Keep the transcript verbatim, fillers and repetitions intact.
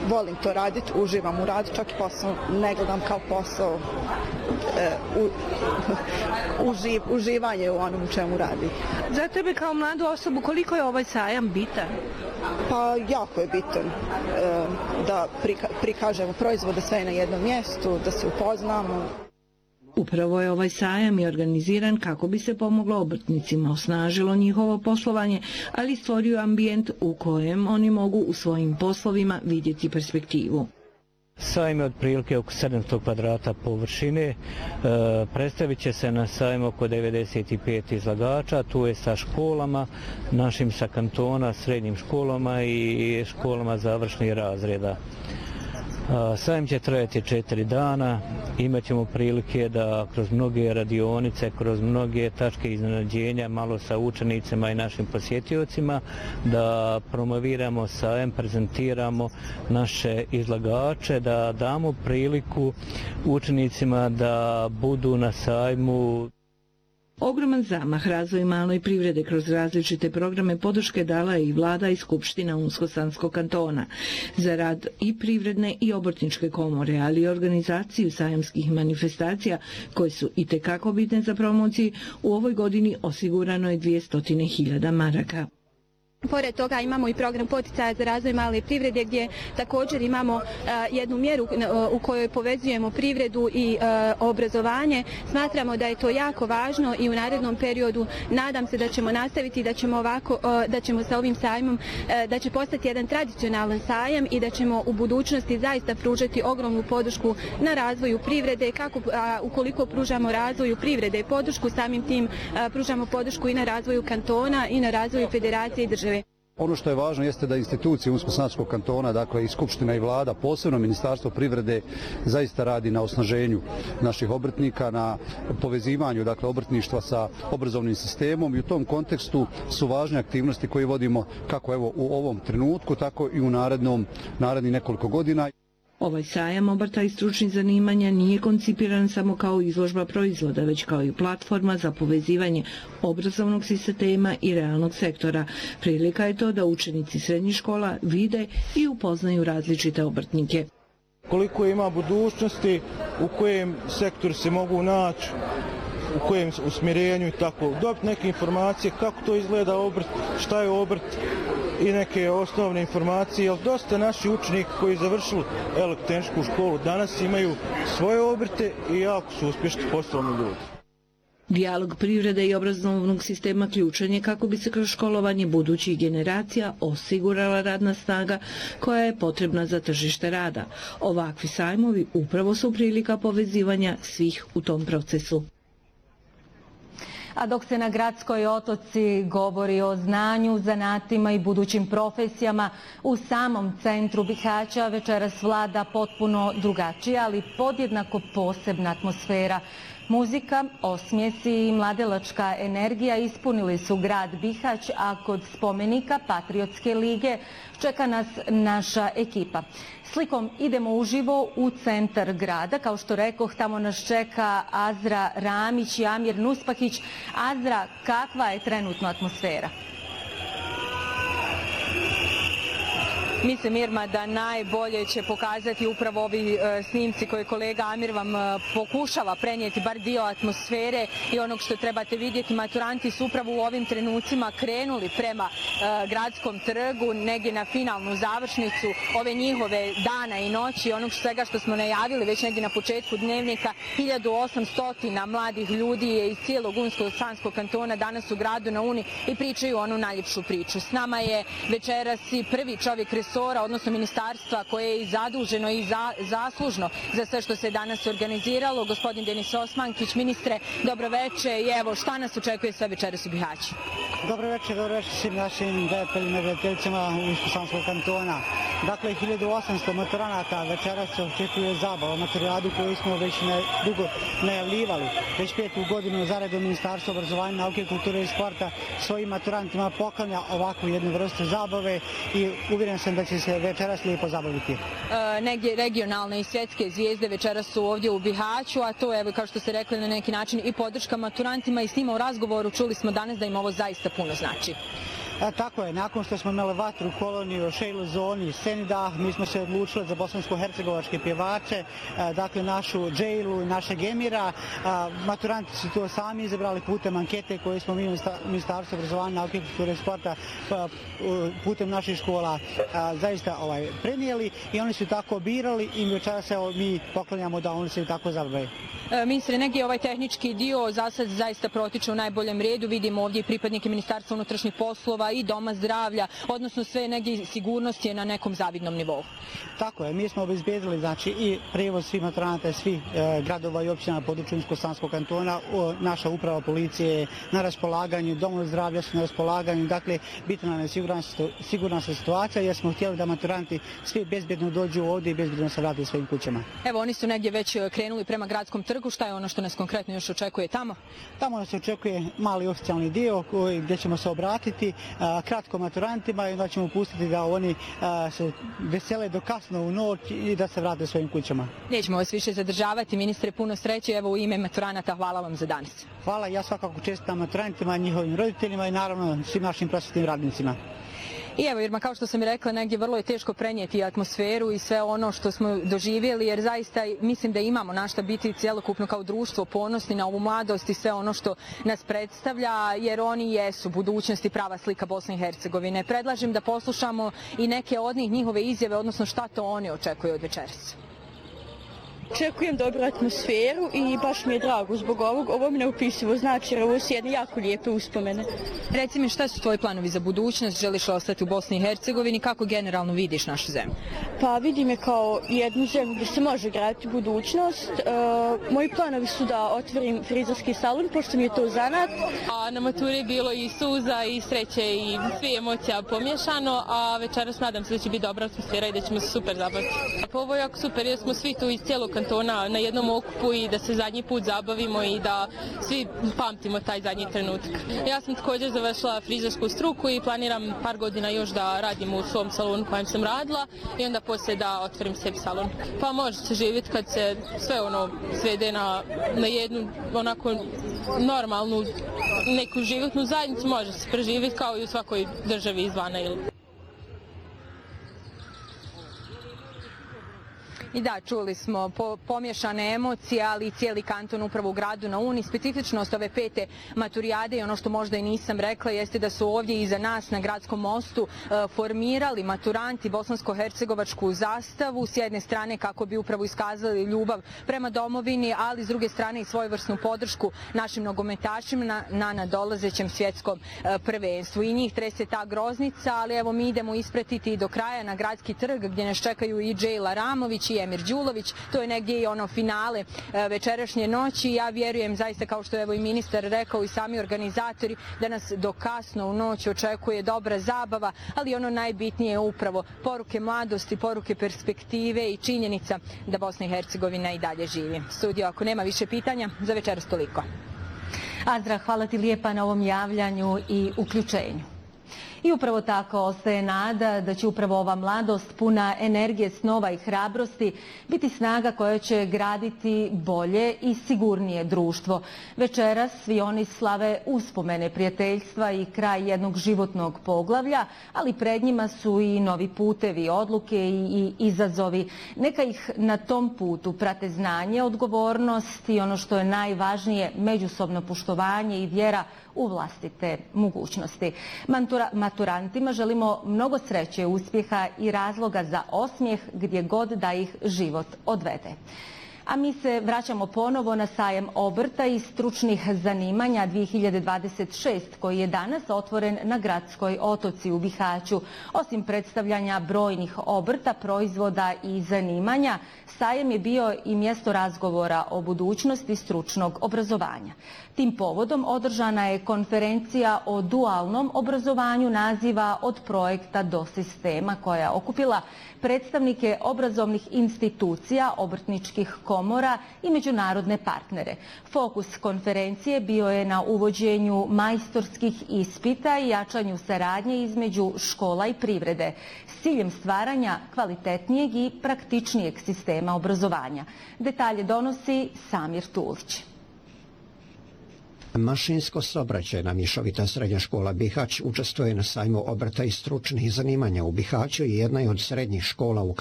volim to raditi, uživam u radu, čak i posao ne gledam kao posao, e, u, uživ, uživanje u onom čemu radi. Za tebe kao mladu osobu koliko je ovaj sajam bitan? Pa jako je bitan e, da prika, prikažemo proizvode sve na jednom mjestu, da se upoznamo. Upravo je ovaj sajam i organiziran kako bi se pomoglo obrtnicima, osnažilo njihovo poslovanje, ali stvorio ambijent u kojem oni mogu u svojim poslovima vidjeti perspektivu. Sajam je otprilike oko sedamsto kvadrata površine, e, predstavit će se na sajmu oko devedeset pet izlagača, tu je sa školama, našim sa kantona, srednjim školama i školama završnih razreda. Sajam će trajati četiri dana, imat ćemo prilike da kroz mnoge radionice, kroz mnoge tačke iznenađenja, malo sa učenicima i našim posjetiocima, da promoviramo sajam, prezentiramo naše izlagače, da damo priliku učenicima da budu na sajmu. Ogroman zamah razvoju maloj privrede kroz različite programe podrške dala je i vlada i skupština Unsko-Sanskog kantona. Za rad i privredne i obrtničke komore, ali i organizaciju sajamskih manifestacija, koje su itekako bitne za promociju, u ovoj godini osigurano je dvjesto hiljada maraka. Pored toga imamo i program poticaja za razvoj male privrede gdje također imamo uh, jednu mjeru uh, u kojoj povezujemo privredu i uh, obrazovanje. Smatramo da je to jako važno i u narednom periodu nadam se da ćemo nastaviti, da ćemo ovako, uh, da ćemo sa ovim sajmom, uh, da će postati jedan tradicionalan sajam i da ćemo u budućnosti zaista pružati ogromnu podršku na razvoju privrede, kako uh, ukoliko pružamo razvoju privrede i podršku, samim tim uh, pružamo podršku i na razvoju kantona i na razvoju federacije i države. Ono što je važno jeste da institucije Unsko-Sanskog kantona, dakle i Skupština i Vlada, posebno Ministarstvo privrede, zaista radi na osnaženju naših obrtnika, na povezivanju dakle obrtništva sa obrazovnim sistemom i u tom kontekstu su važne aktivnosti koje vodimo kako evo u ovom trenutku, tako i u narednom, narednih nekoliko godina. Ovaj sajam obrta i stručnih zanimanja nije koncipiran samo kao izložba proizvoda, već kao i platforma za povezivanje obrazovnog sistema i realnog sektora. Prilika je to da učenici srednjih škola vide i upoznaju različite obrtnike. Koliko ima budućnosti, u kojem sektoru se mogu naći, u kojem usmjerenju i tako. Dobiti neke informacije kako to izgleda obrt, šta je obrt, i neke osnovne informacije, jer dosta naši učenika koji završili elektrotehničku školu danas imaju svoje obrte i jako su uspješni poslovni ljudi. Dijalog privrede i obrazovnog sistema ključan je kako bi se kroz školovanje budućih generacija osigurala radna snaga koja je potrebna za tržište rada. Ovakvi sajmovi upravo su prilika povezivanja svih u tom procesu. A dok se na Gradskoj otoci govori o znanju, zanatima i budućim profesijama, u samom centru Bihaća večeras vlada potpuno drugačija, ali podjednako posebna atmosfera. Muzika, osmijesi i mladelačka energija ispunili su grad Bihać, a kod spomenika Patriotske lige čeka nas naša ekipa. Slikom idemo uživo u centar grada. Kao što rekoh, tamo nas čeka Azra Ramić i Amir Nuspahić. Azra, kakva je trenutno atmosfera? Mislim, Irma, da najbolje će pokazati upravo ovi e, snimci koje kolega Amir vam e, pokušava prenijeti bar dio atmosfere i onog što trebate vidjeti. Maturanti su upravo u ovim trenucima krenuli prema e, gradskom trgu, negdje na finalnu završnicu ove njihove dana i noći, onog svega što smo najavili već negdje na početku dnevnika. hiljadu osamsto mladih ljudi je iz cijelog Unsko-Sanskog kantona danas u gradu na Uni i pričaju onu najljepšu priču. S nama je večeras i prvi čovjek resora, odnosno ministarstva koje je i zaduženo i za, zaslužno za sve što se danas organiziralo. Gospodin Denis Osmankić, ministre, dobro večer i evo šta nas očekuje sve večeras u Bihaću? Dobro večer, dobro večer svim našim gledateljima i gledateljicama Unsko-Sanskog kantona. Dakle, hiljadu osamsto maturanata večeras se očekuje zabava, materijadu koju smo već ne, dugo najavljivali. Već petu godinu zaredom Ministarstvo obrazovanja, nauke, kulture i sporta svojim maturantima poklanja ovakvu jednu vrstu zabave i uvjeren sam da će se večeras lijepo zabaviti. E, negdje regionalne i svjetske zvijezde večeras su ovdje u Bihaću, a to je, kao što ste rekli, na neki način i podrška maturantima i s njima u razgovoru čuli smo danas da im ovo zaista puno znači. A, tako je, nakon što smo imali vatru koloniju, Šejlu Zoni, Senida, mi smo se odlučili za bosansko-hercegovačke pjevače, a, dakle našu Džejlu i našeg Emira. A, maturanti su to sami izabrali putem ankete koje smo mi u Ministarstvu obrazovanja, nauke, kulture i sporta pa, putem naših škola a, zaista ovaj, prenijeli i oni su tako birali i večeras se mi poklanjamo da oni se tako zabavaju. E, ministre, negdje ovaj tehnički dio za sad zaista protiče u najboljem redu. Vidimo ovdje i pripadnike Ministarstva unutrašnjih poslova i Doma zdravlja, odnosno sve negdje sigurnost je na nekom zavidnom nivou. Tako je, mi smo obezbedili znači, i prijevoz svih maturanata svih e, gradova i općina na području Unsko-Sanskog kantona. O, naša uprava policije je na raspolaganju, Dom zdravlja su na raspolaganju, dakle bitna nam je sigurna, sigurna situacija jer smo htjeli da maturanti svi bezbjedno dođu ovdje i bezbjedno se vrate svojim kućama. Evo, oni su negdje već krenuli prema gradskom trgu. Šta je ono što nas konkretno još očekuje tamo? Tamo nas očekuje mali oficijalni dio koji, gdje ćemo se obratiti a, kratko maturantima i onda ćemo pustiti da oni a, se vesele do kasno u noć i da se vrate svojim kućama. Nećemo vas više zadržavati, ministre, puno sreće. Evo, u ime maturanata, hvala vam za danas. Hvala, ja svakako čestitam maturantima, njihovim roditeljima i naravno svim našim prosvetnim radnicima. I evo, Irma, kao što sam i rekla, negdje vrlo je teško prenijeti atmosferu i sve ono što smo doživjeli, jer zaista mislim da imamo na šta biti cjelokupno kao društvo ponosni na ovu mladost i sve ono što nas predstavlja, jer oni jesu budućnost i prava slika Bosne i Hercegovine. Predlažem da poslušamo i neke od njih njihove izjave, odnosno šta to oni očekuju od večeras. Očekujem dobru atmosferu i baš mi je drago zbog ovog. Ovo mi neopisivo znači jer ovo su jedne jako lijepe uspomene. Reci mi, šta su tvoji planovi za budućnost? Želiš li ostati u Bosni i Hercegovini? Kako generalno vidiš našu zemlju? Pa vidim je kao jednu zemlju gdje se može graditi budućnost. E, moji planovi su da otvorim frizerski salon, pošto mi je to zanat. A na maturi je bilo i suza i sreće i svi emocija pomješano, a večeras nadam se da će biti dobra atmosfera i da ćemo se super zabaviti. Pa ovo je jako super jer smo svi tu iz cijelog kantona na jednom okupu i da se zadnji put zabavimo i da svi pamtimo taj zadnji trenutak. Ja sam također završila frizersku struku i planiram par godina još da radim u svom salonu kojem sam radila i onda poslije da otvorim sebi salon. Pa može se živjeti kad se sve ono svede na, na jednu onako normalnu neku životnu zajednicu, može se preživjeti kao i u svakoj državi izvana ili... I da, čuli smo po, pomješane emocije, ali i cijeli kanton upravo u gradu na Uni. Specifičnost ove pete maturijade i ono što možda i nisam rekla jeste da su ovdje iza nas na gradskom mostu e, formirali maturanti bosansko-hercegovačku zastavu. S jedne strane kako bi upravo iskazali ljubav prema domovini, ali s druge strane i svojevrsnu podršku našim nogometašima na, na nadolazećem svjetskom e, prvenstvu. I njih trese ta groznica, ali evo mi idemo ispratiti do kraja na gradski trg gdje nas čekaju i Džejla Ramović i Emir Đulović. To je negdje i ono finale večerašnje noći. Ja vjerujem zaista, kao što je evo i ministar rekao i sami organizatori, da nas do kasno u noć očekuje dobra zabava, ali ono najbitnije je upravo poruke mladosti, poruke perspektive i činjenica da Bosna i Hercegovina i dalje živi. Studio, ako nema više pitanja, za večeras toliko. Azra, hvala ti lijepa na ovom javljanju i uključenju. I upravo tako ostaje nada da će upravo ova mladost puna energije, snova i hrabrosti biti snaga koja će graditi bolje i sigurnije društvo. Večeras svi oni slave uspomene prijateljstva i kraj jednog životnog poglavlja, ali pred njima su i novi putevi, odluke i izazovi. Neka ih na tom putu prate znanje, odgovornost i ono što je najvažnije, međusobno poštovanje i vjera u vlastite mogućnosti. Matura, maturantima želimo mnogo sreće, uspjeha i razloga za osmijeh gdje god da ih život odvede. A mi se vraćamo ponovo na sajam obrta i stručnih zanimanja dvije hiljade dvadeset šest koji je danas otvoren na Gradskoj otoci u Bihaću. Osim predstavljanja brojnih obrta, proizvoda i zanimanja, sajem je bio i mjesto razgovora o budućnosti stručnog obrazovanja. Tim povodom održana je konferencija o dualnom obrazovanju naziva Od projekta do sistema, koja je okupila predstavnike obrazovnih institucija, obrtničkih komora i međunarodne partnere. Fokus konferencije bio je na uvođenju majstorskih ispita i jačanju saradnje između škola i privrede s ciljem stvaranja kvalitetnijeg i praktičnijeg sistema obrazovanja. Detalje donosi Samir Tulić. Mašinsko-saobraćajna mješovita srednja škola Bihać učestvuje na sajmu obrta i stručnih zanimanja u Bihaću i jedna je od srednjih škola u